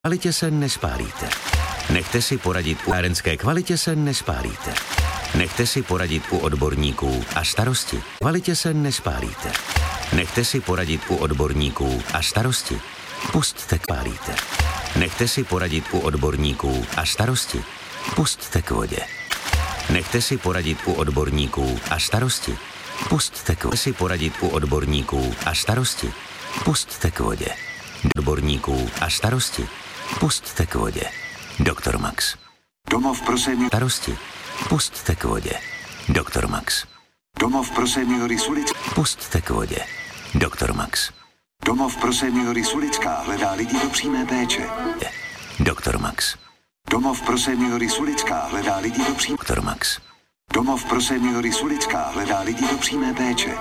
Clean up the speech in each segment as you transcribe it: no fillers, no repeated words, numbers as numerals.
Kvalitě se nespálíte. Nechte si poradit u lékárenské kvalitě se nespálíte. Nechte si poradit u odborníků a starosti. Kvalitě se nespálíte. Nechte si poradit u odborníků a starosti. Pusťte k pálíte. Nechte si poradit u odborníků a starosti. Pusťte k vodě. Nechte si poradit u odborníků a starosti. Pusťte k vodě. Si poradit u odborníků a starosti. Pusťte k vodě. Odborníků a starosti. Pusťte k vodě. Doktor Max. Domov pro seniory. Starosti. Pusťte k vodě. Doktor Max. Domov pro seniory Sulická. Pusťte k vodě. Doktor Max. Domov pro seniory Sulická hledá lidi do přímé péče. Doktor Max. Domov pro seniory Sulická hledá lidi do přímé. Doktor Max. Domov pro seniory Sulická hledá lidi do přímé péče.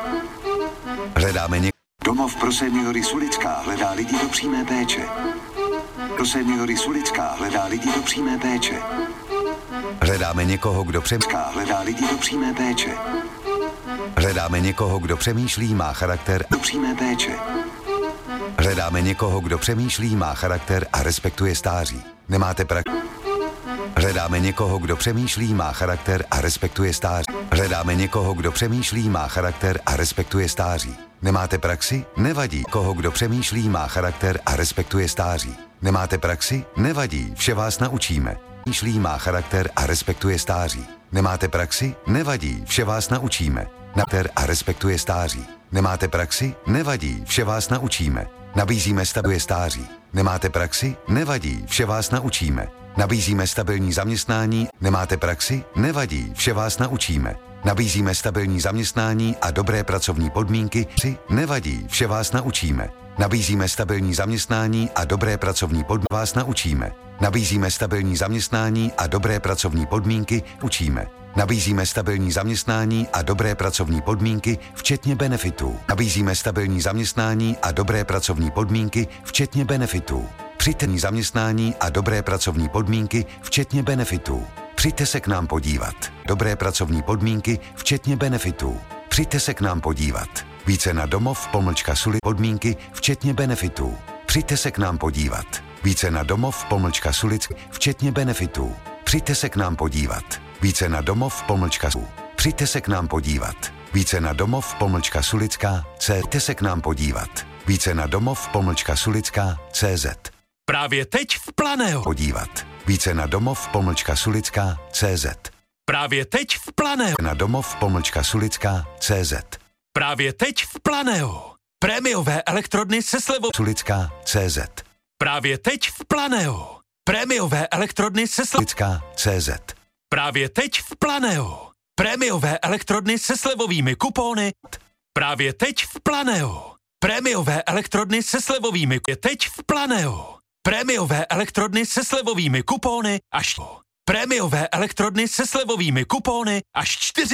Hledáme Domov pro seniory Sulická hledá lidi do přímé péče. Pro seniory Sulická hledá lidi do přímé péče. Hledáme někoho, kdo hledá lidi do přímé péče. Hledáme někoho, kdo přemýšlí, má charakter do přímé péče. Hledáme někoho, kdo přemýšlí, má charakter a respektuje stáří. Nemáte Hledáme někoho, kdo přemýšlí, má charakter a respektuje stáří. Hledáme někoho, kdo přemýšlí, má charakter a respektuje stáří. Nemáte praxi? Nevadí. Koho, kdo přemýšlí, má charakter a respektuje stáří. Nemáte praxi? Nevadí. Vše vás naučíme. Přemýšlí, má charakter a respektuje stáří. Nemáte praxi? Nevadí. Vše vás naučíme. Charakter a respektuje stáří. Nemáte praxi? Nevadí. Vše vás naučíme. Nabízíme stabilní stáří. Nemáte praxi? Nevadí. Vše vás naučíme. Nabízíme stabilní zaměstnání. Nemáte praxi? Nevadí. Vše vás naučíme. Nabízíme stabilní zaměstnání a dobré pracovní podmínky. Nevadí. Vše vás naučíme. Nabízíme stabilní zaměstnání a dobré pracovní podmínky. Vás naučíme. Nabízíme stabilní zaměstnání a dobré pracovní podmínky. Učíme. Nabízíme stabilní zaměstnání a dobré pracovní podmínky, včetně benefitů. Nabízíme stabilní zaměstnání a dobré pracovní podmínky, včetně benefitů. Přijďte zaměstnání a dobré pracovní podmínky, včetně benefitů. Přijďte se k nám podívat. Dobré pracovní podmínky, včetně benefitů. Přijďte se k nám podívat. Více na domov-sulic podmínky, včetně benefitů. Přijďte se k nám podívat. Více na domov-sulic, včetně benefitů. Přijďte se k nám podívat. Více na domov-sulic. Přijďte se k nám podívat. Více na domov-sulická. Přijďte se k nám podívat. Více na domov-sulická. CZ. Právě teď v Planeo. Podívat. Více na domov-sulická. CZ. Právě teď v Planeo. Na domov-sulická. CZ. Právě teď v Planeo. Prémiové elektrodny se slevou. Sulická. CZ. Právě teď v Planeo. Prémiové elektrodny se Sulická. CZ. Právě teď v Planeo. Prémiové elektrodny se slevovými kupóny. Právě teď v Planeo. Prémiové elektrodny se slevovými. Teď v Planeo. Prémiové elektrodny se slevovými kupóny až prémiové elektrodny se slevovými kupóny až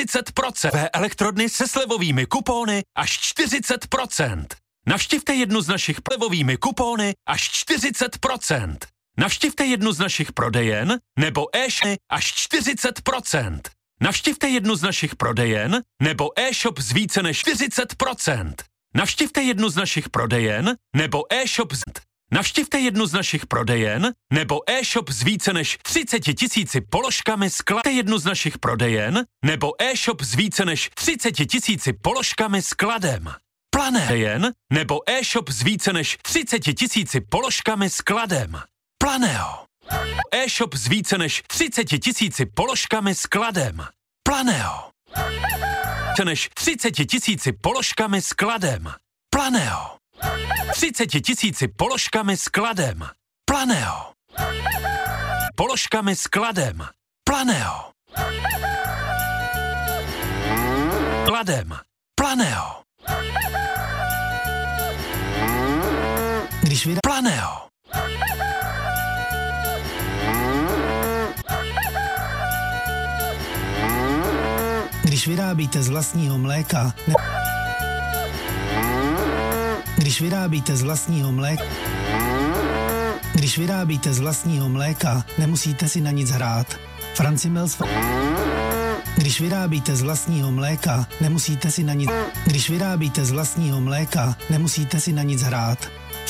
40%. Elektrodny se slevovými kupóny až 40%. Navštivte jednu z našich slevovými kupóny až 40%. Navštivte jednu z našich prodejen nebo e-shopy až 40%. Navštivte jednu z našich prodejen nebo e-shop z více než 40%. Navštivte jednu z našich prodejen nebo e-shop z... Navštivte jednu z našich prodejen nebo e-shop s více než 30 000 položkami skladem. Jednu z našich prodejen nebo e-shop s více než 30 000 položkami skladem. Planeo nebo e-shop s více než 30 000 položkami skladem. Planeo. E-shop s více než 30 000 položkami skladem. Planeo. Více než 30 000 položkami skladem. Planeo. 30 000 položkami skladem. Planeo. Položkami skladem. Planeo. Skladem. Planeo. Když Planeo. Když vyrábíte z vlastního mléka, Když vyrábíte z vlastního mléka, nemusíte si na nic hrát. Francimels. Když vyrábíte z vlastního mléka, nemusíte si na nic. Když vyrábíte z vlastního mléka, nemusíte si na nic hrát.